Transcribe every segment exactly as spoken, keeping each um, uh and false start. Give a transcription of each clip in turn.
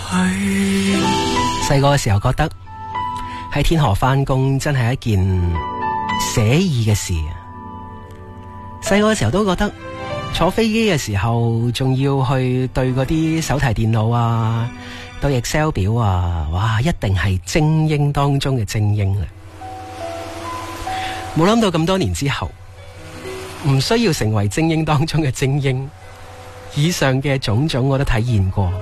細個嘅時候覺得喺天河返工真係一件寫意嘅事。細個嘅時候都覺得坐飛機嘅時候仲要去對嗰啲手提電腦啊，對 Excel 表啊，哇，一定係精英當中嘅精英啦。冇諗到咁多年之後，唔需要成為精英當中嘅精英，以上嘅種種我都體驗過。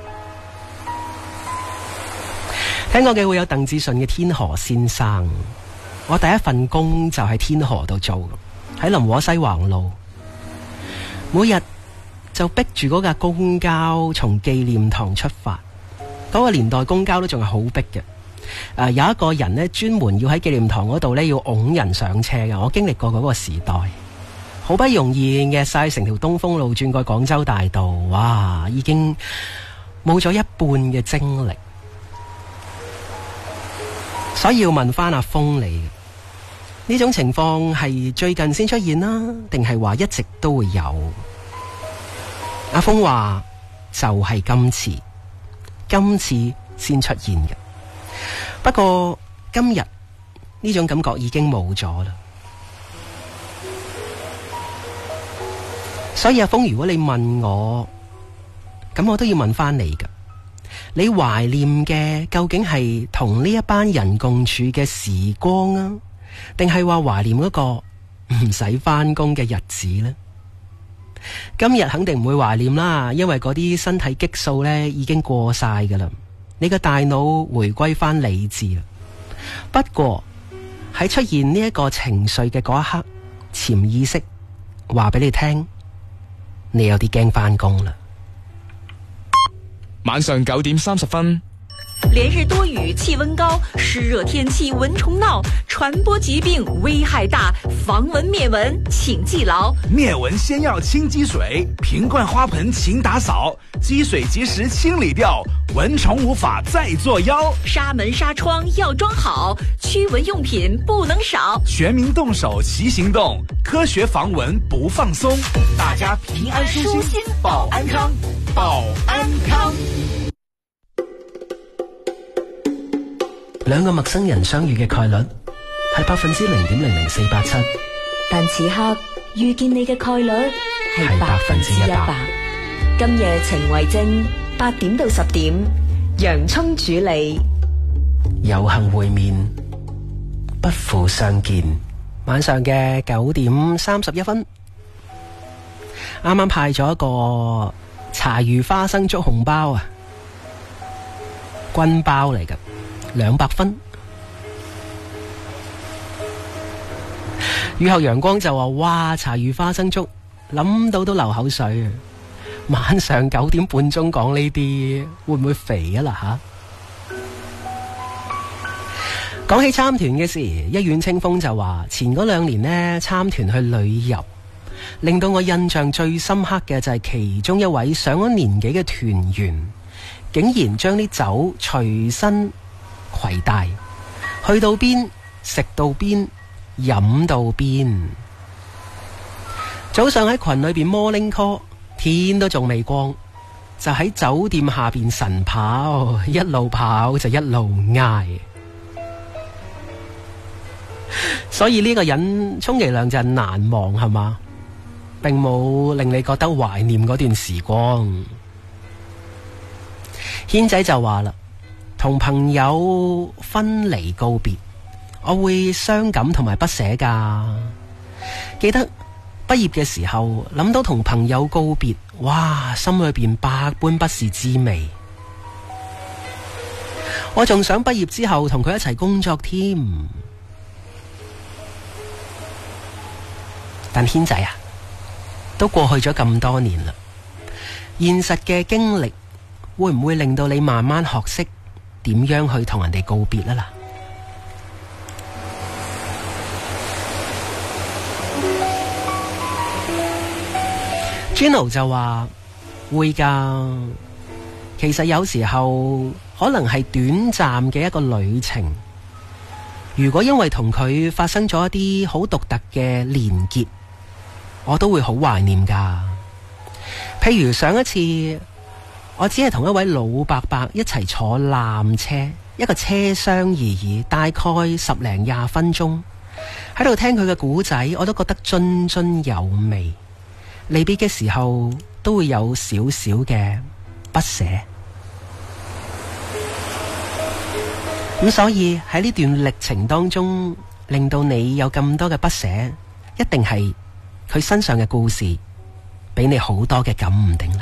聽過嘅會有鄧志順嘅天河先生，我第一份工就喺天河度做，喺林和西橫路，每日就逼住嗰架公交從紀念堂出發。嗰個年代公交都仲係好逼嘅，誒、呃、有一個人呢專門要喺紀念堂嗰度呢要拱人上車嘅，我經歷過嗰個時代，好不容易嘅晒成條東風路轉過廣州大道，哇，已經冇咗一半嘅精力。所以要問翻阿峰你，呢種情況係最近先出現啦，定係話一直都會有？阿峰話就係今次，今次先出現嘅。不過今日呢種感覺已經冇咗啦。所以阿峰，如果你問我，咁我都要問翻你㗎。你懷念嘅究竟係同呢一班人共處嘅時光啊，定係話懷念嗰個唔使返工嘅日子呢？今日肯定唔會懷念啦，因為嗰啲身體激素呢已經過晒噶啦，你個大腦回歸翻理智啦。不過喺出現呢一個情緒嘅嗰一刻，潛意識話俾你聽，你有啲驚返工啦。 晚上九點三十分， 連日多雨，氣溫高，濕熱天氣，蚊蟲鬧，傳播疾病危害大，防蚊滅蚊請記牢。 滅蚊先要清積水，瓶罐花盆勤打掃，積水及時清理掉，蚊蟲無法再作妖。 紗門紗窗要裝好，驅蚊用品不能少， 全民動手齊行動，科學防蚊不放鬆，大家平安舒心，保安康，保安康。 兩個陌生人相遇嘅概率係百分之零點零零四八七， 但此刻遇見你嘅概率係百分之一百。今夜情為證，八點到十點，洋蔥主理， 有幸會面，不負相見。晚上嘅九點三十一分，啱啱派咗一個茶魚花生粥紅包啊，軍包嚟㗎。兩百分。雨後陽光就話：哇，茶魚花生粥，諗到都流口水。晚上九點半鐘講呢啲，會唔會肥啊啦吓？講起參團嘅事，一遠清風就話：前嗰兩年呢，參團去旅遊，令到我印象最深刻嘅就係其中一位上咗年紀嘅團員，竟然將啲酒隨身攜帶，去到邊食到邊飲到邊。早上喺群裏邊 morning call， 天都仲未光，就喺酒店下邊晨跑，一路跑就一路嗌。所以呢個人充其量就係難忘係嘛，並冇令你覺得懷念嗰段時光。軒仔就話啦，同朋友分離告別，我會傷感同埋不捨噶。記得畢業嘅時候，諗到同朋友告別，哇，心裏邊百般不是滋味。我仲想畢業之後同佢一齊工作添。但軒仔啊，都過去咗咁多年啦，現實嘅經歷會唔會令到你慢慢學識點樣去同人哋告別啦？嗱，Juno 就話會㗎。其實有時候可能係短暫嘅一個旅程，如果因為同佢發生咗一啲好獨特嘅連結，我都會好懷念㗎。譬如上一次我只係同一位老伯伯一齊坐纜車，一個車廂而已，大概十零廿分鐘，喺度聽佢嘅故仔，我都覺得津津有味。離別嘅時候都會有少少嘅不捨。咁所以喺呢段歷程當中，令到你有咁多嘅不捨，一定係佢身上嘅故事俾你好多嘅感悟定啦。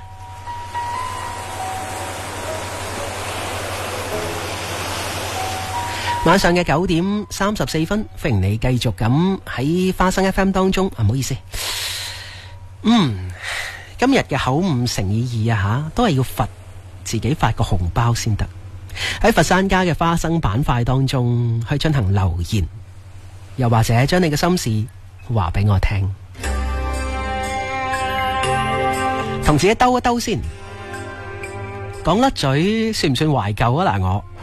晚上嘅九點三十四分，歡迎你繼續咁喺花生 F M 當中。啊，唔好意思，嗯，今日嘅口誤乘以二啊吓，都係要罰自己發個紅包先得。喺佛山家嘅花生板塊當中去進行留言，又或者將你嘅心事話俾我聽，同自己兜一兜先。講甩嘴算唔算懷舊啊？嗱，我